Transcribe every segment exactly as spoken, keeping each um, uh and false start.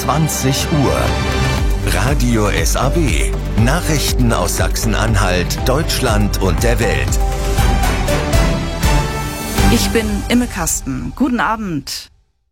zwanzig Uhr. Radio S A B. Nachrichten aus Sachsen-Anhalt, Deutschland und der Welt. Ich bin Imme Kasten. Guten Abend.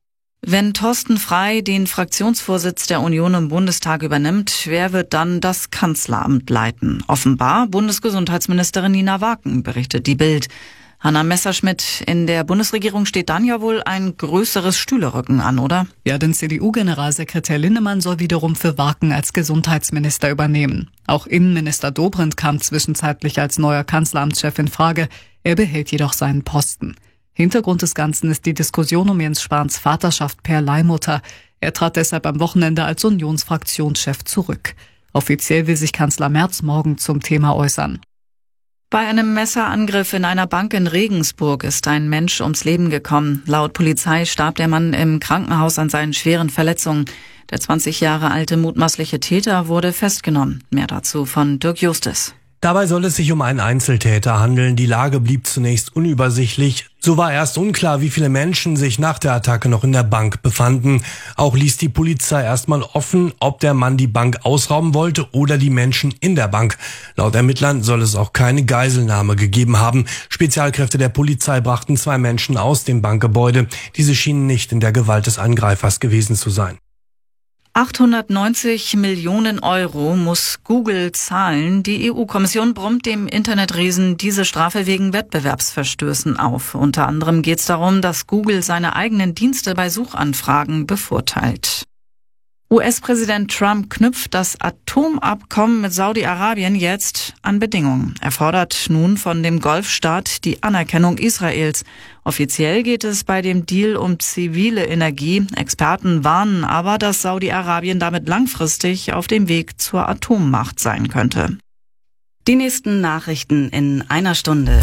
Wenn Thorsten Frey den Fraktionsvorsitz der Union im Bundestag übernimmt, wer wird dann das Kanzleramt leiten? Offenbar Bundesgesundheitsministerin Nina Waken, berichtet die Bild. Hanna Messerschmidt, in der Bundesregierung steht dann ja wohl ein größeres Stühlerücken an, oder? Ja, denn C D U-Generalsekretär Linnemann soll wiederum für Waken als Gesundheitsminister übernehmen. Auch Innenminister Dobrindt kam zwischenzeitlich als neuer Kanzleramtschef in Frage. Er behält jedoch seinen Posten. Hintergrund des Ganzen ist die Diskussion um Jens Spahns Vaterschaft per Leihmutter. Er trat deshalb am Wochenende als Unionsfraktionschef zurück. Offiziell will sich Kanzler Merz morgen zum Thema äußern. Bei einem Messerangriff in einer Bank in Regensburg ist ein Mensch ums Leben gekommen. Laut Polizei starb der Mann im Krankenhaus an seinen schweren Verletzungen. Der zwanzig Jahre alte mutmaßliche Täter wurde festgenommen. Mehr dazu von Dirk Justus. Dabei soll es sich um einen Einzeltäter handeln. Die Lage blieb zunächst unübersichtlich. So war erst unklar, wie viele Menschen sich nach der Attacke noch in der Bank befanden. Auch ließ die Polizei erstmal offen, ob der Mann die Bank ausrauben wollte oder die Menschen in der Bank. Laut Ermittlern soll es auch keine Geiselnahme gegeben haben. Spezialkräfte der Polizei brachten zwei Menschen aus dem Bankgebäude. Diese schienen nicht in der Gewalt des Angreifers gewesen zu sein. achthundertneunzig Millionen Euro muss Google zahlen. Die E U-Kommission brummt dem Internetriesen diese Strafe wegen Wettbewerbsverstößen auf. Unter anderem geht es darum, dass Google seine eigenen Dienste bei Suchanfragen bevorteilt. U S-Präsident Trump knüpft das Atomabkommen mit Saudi-Arabien jetzt an Bedingungen. Er fordert nun von dem Golfstaat die Anerkennung Israels. Offiziell geht es bei dem Deal um zivile Energie. Experten warnen aber, dass Saudi-Arabien damit langfristig auf dem Weg zur Atommacht sein könnte. Die nächsten Nachrichten in einer Stunde.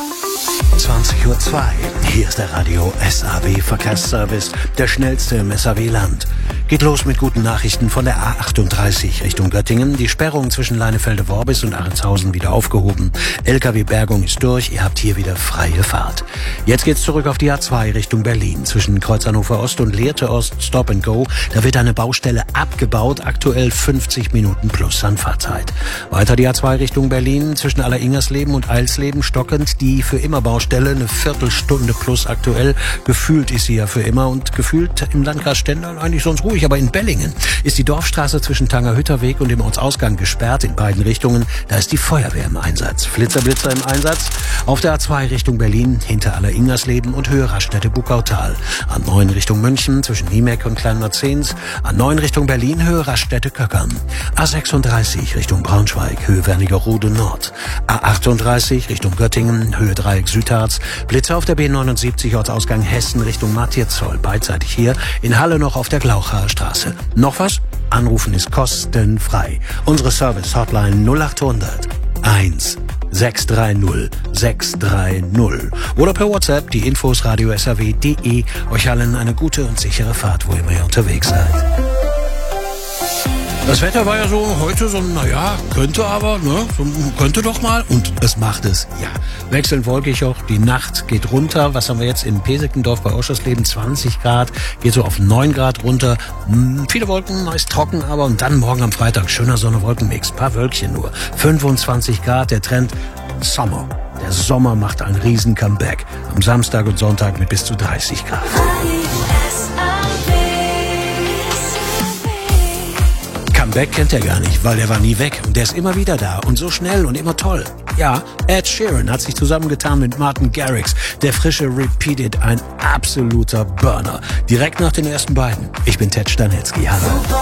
zwanzig Uhr zwei. Hier ist der Radio S A B Verkehrsservice, der schnellste im S A B-Land. Geht los mit guten Nachrichten von der A achtunddreißig Richtung Göttingen. Die Sperrung zwischen Leinefelde-Worbis und Ahrentshausen wieder aufgehoben. L K W-Bergung ist durch. Ihr habt hier wieder freie Fahrt. Jetzt geht's zurück auf die A zwei Richtung Berlin. Zwischen Kreuz Hannover Ost und Lehrte Ost Stop and Go. Da wird eine Baustelle abgebaut. Aktuell fünfzig Minuten plus an Fahrzeit. Weiter die A zwei Richtung Berlin. Zwischen Alleringersleben und Eilsleben stockend. Die für immer Baustelle. Eine Viertelstunde plus aktuell. Gefühlt ist sie ja für immer und gefühlt im Landkreis Stendal eigentlich sonst ruhig. Aber in Bellingen ist die Dorfstraße zwischen Tangerhütterweg und dem Ortsausgang gesperrt in beiden Richtungen. Da ist die Feuerwehr im Einsatz. Flitzerblitzer im Einsatz. Auf der A zwei Richtung Berlin hinter Alleringersleben und Höhe Raststätte-Bukautal. A neun Richtung München zwischen Niemeck und Kleinmarzens. A neun Richtung Berlin Höhe Raststätte-Köckern. A sechsunddreißig Richtung Braunschweig Höhe Wernigerode Nord. A achtunddreißig Richtung Göttingen Höhe Dreieck Südharz. Blitzer auf der B neunundsiebzig Ortsausgang Hessen Richtung Martierzoll. Beidseitig hier. In Halle noch auf der Glauchaer Straße. Noch was? Anrufen ist kostenfrei. Unsere Service-Hotline null achthundert eins sechs drei null sechs drei null. Oder per WhatsApp die Infos radio s a w punkt de. Euch allen eine gute und sichere Fahrt, wo immer ihr unterwegs seid. Das Wetter war ja so heute so, naja, könnte aber, ne, so, könnte doch mal. Und es macht es, ja. Wechselnd wolkig auch, die Nacht geht runter. Was haben wir jetzt in Pesekendorf bei Oschersleben? zwanzig Grad, geht so auf neun Grad runter. Hm, viele Wolken, meist trocken aber. Und dann morgen am Freitag, schöner Sonne-Wolkenmix, paar Wölkchen nur. fünfundzwanzig Grad, der Trend Sommer. Der Sommer macht ein riesen Comeback. Am Samstag und Sonntag mit bis zu dreißig Grad. Comeback kennt er gar nicht, weil der war nie weg. Und der ist immer wieder da und so schnell und immer toll. Ja, Ed Sheeran hat sich zusammengetan mit Martin Garrix. Der frische Repeated, ein absoluter Burner. Direkt nach den ersten beiden. Ich bin Ted Stanecki. Hallo.